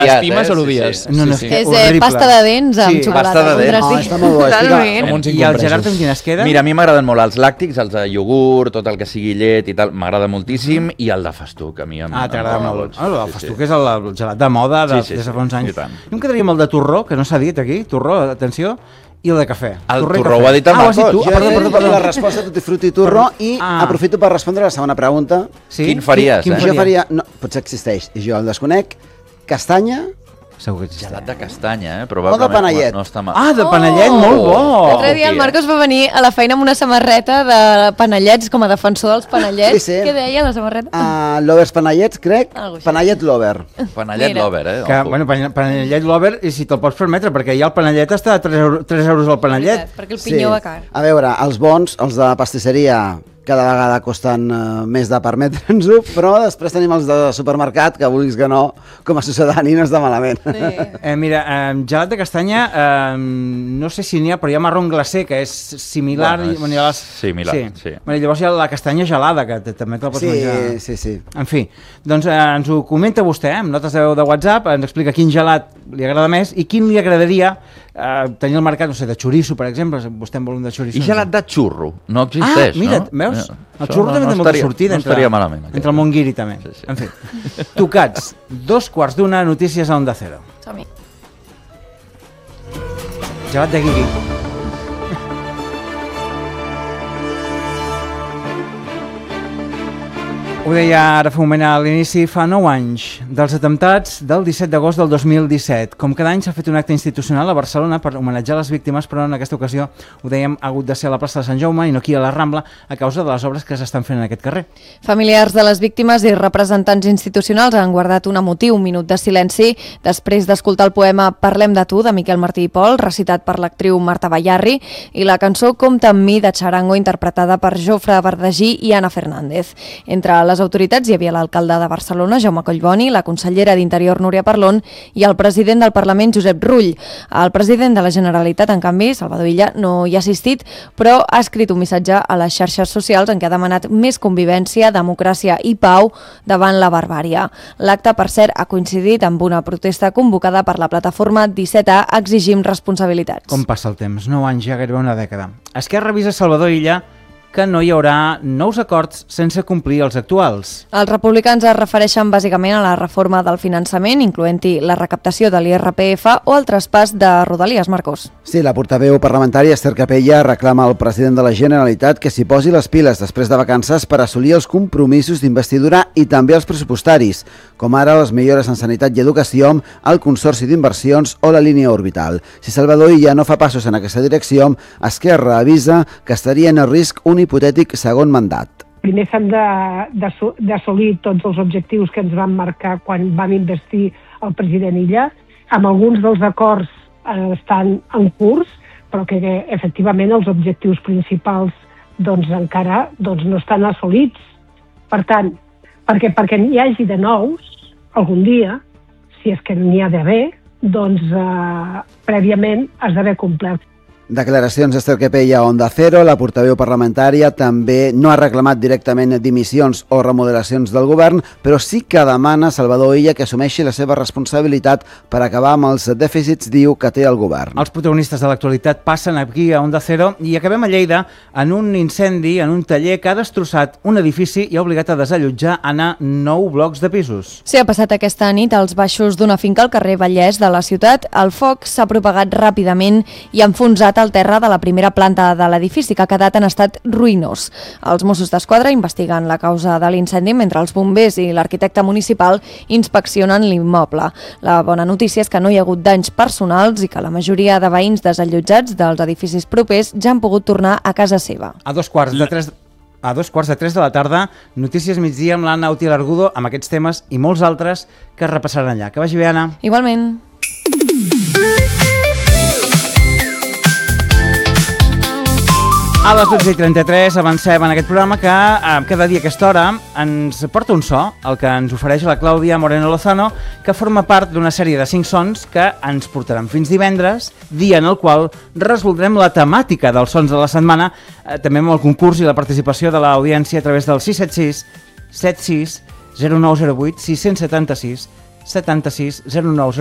Estimes o l'odies? És pasta de dents amb xocolata. Pasta de dents. Està molt bo. I el Gerard amb quines queden? Mira, a mi m'agraden molt els làctics, els de iogurt, tot el que sigui llet i tal, m'agrada moltíssim, i el de festuc, a mi t'agrada molt. El festuc és el gelat de moda des de fa uns anys. Jo em quedaria molt de torró, que no s'ha dit aquí, torró, atenció, i el de cafè. El torró ho ha dit el Marcos. Jo he dit la resposta tutti frutti torró i aprofito per respondre la segona pregunta. Quin faries? Jo faria, potser existeix, jo el desconec, castanya. Segur que existeix. Gelat de castanya, o de panellet. No està mal. De panellet, molt bo. L'altre dia el Marcos va venir a la feina amb una samarreta de panellets, com a defensor dels panellets. Què deia la samarreta? Lovers panellets, crec. Panellet lover. Panellet lover, Panellet lover, i si te'l pots permetre, perquè ja el panellet està a 3 euros el panellet. Perquè el pinyó va car. A veure, els bons, els de pastisseria, cada vegada costen més de permetre'ns-ho, però després tenim els de supermercat, que vulguis que no, com a sucedani no està malament. Mira, gelat de castanya, no sé si n'hi ha, però hi ha marrón glacé, que és similar. Similar, sí. Llavors hi ha la castanya gelada, que també te la pots menjar. Sí. En fi, doncs ens ho comenta vostè, amb notes de veu de WhatsApp, ens explica quin gelat li agrada més i quin li agradaria tenir al mercat, no sé, de xoriço, per exemple, vostè en vol un de xoriço. I gelat de xurro, no existeix, no? Mira, veus? El xurro també té molta sortida entre el món guiri, també. En fi, tocats, 2:15, notícies a Onda Cero. Som-hi. Gelat de guiri. Ho deia ara fa un moment a l'inici, fa 9 anys dels atemptats del 17 d'agost del 2017. Com cada any s'ha fet un acte institucional a Barcelona per homenatjar les víctimes, però en aquesta ocasió, ho dèiem, ha hagut de ser a la plaça de Sant Jaume i no aquí a la Rambla a causa de les obres que s'estan fent en aquest carrer. Familiars de les víctimes i representants institucionals han guardat un emotiu minut de silenci després d'escoltar el poema Parlem de tu, de Miquel Martí i Pol, recitat per l'actriu Marta Ballarri, i la cançó Compta amb mi, de Charango, interpretada per Jofre Verdagí i Ana Fernández. Entre les autoritats hi havia l'alcalde de Barcelona, Jaume Collboni, la consellera d'Interior, Núria Parlon, i el president del Parlament, Josep Rull. El president de la Generalitat, en canvi, Salvador Illa, no hi ha assistit, però ha escrit un missatge a les xarxes socials en què ha demanat més convivència, democràcia i pau davant la barbària. L'acte, per cert, ha coincidit amb una protesta convocada per la plataforma 17A Exigim Responsabilitats. Com passa el temps? 9 anys, ja gairebé una dècada. Esquerra avisa Salvador Illa que no hi haurà nous acords sense complir els actuals. Els republicans es refereixen bàsicament a la reforma del finançament, incloent-hi la recaptació de l'IRPF o el traspàs de Rodalies, Marcos. Sí, la portaveu parlamentària Esther Capella reclama al president de la Generalitat que s'hi posi les piles després de vacances per assolir els compromisos d'investidura i també els pressupostaris, com ara les millores en sanitat i educació, el Consorci d'Inversions o la línia orbital. Si Salvador Illa no fa passos en aquesta direcció, Esquerra avisa que estaria en risc un hipotètic segon mandat. Primer s'han d'assolir tots els objectius que ens van marcar quan vam investir el president Illa. Amb alguns dels acords estan en curs, però que efectivament els objectius principals encara no estan assolits. Per tant, perquè n'hi hagi de nous, algun dia, si és que n'hi ha d'haver, prèviament has d'haver complert. Declaracions d'Esther Capella a Onda Cero. La portaveu parlamentària també no ha reclamat directament dimissions o remodelacions del govern, però sí que demana a Salvador Illa que assumeixi la seva responsabilitat per acabar amb els dèficits, diu, que té el govern. Els protagonistes de l'actualitat passen aquí a Onda Cero i acabem a Lleida en un incendi en un taller que ha destrossat un edifici i ha obligat a desallotjar 9 blocs de pisos. Sí, ha passat aquesta nit als baixos d'una finca al carrer Vallès de la ciutat. El foc s'ha propagat ràpidament i ha enfonsat al terra de la primera planta de l'edifici, que ha quedat en estat ruïnós. Els Mossos d'Esquadra investiguen la causa de l'incendi mentre els bombers i l'arquitecte municipal inspeccionen l'immoble. La bona notícia és que no hi ha hagut danys personals i que la majoria de veïns desallotjats dels edificis propers ja han pogut tornar a casa seva. A 2:15 de la tarda, Notícies Migdia amb l'Anna Utiel Argudo, amb aquests temes i molts altres que es repassaran allà. Que vagi bé, Anna. Igualment. A les 12:33 avancem en aquest programa que cada dia a aquesta hora ens porta un so, el que ens ofereix la Clàudia Moreno Lozano, que forma part d'una sèrie de 5 sons que ens portaran fins divendres, dia en el qual resoldrem la temàtica dels sons de la setmana, també amb el concurs i la participació de l'audiència a través del 676 76 0908 676 76 09